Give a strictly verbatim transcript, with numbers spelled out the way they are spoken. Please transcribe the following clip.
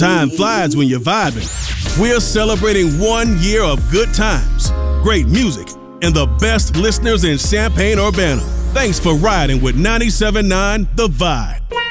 Time flies when you're vibing. We're celebrating one year of good times, great music, and the best listeners in Champaign-Urbana. Thanks for riding with ninety-seven point nine The Vibe.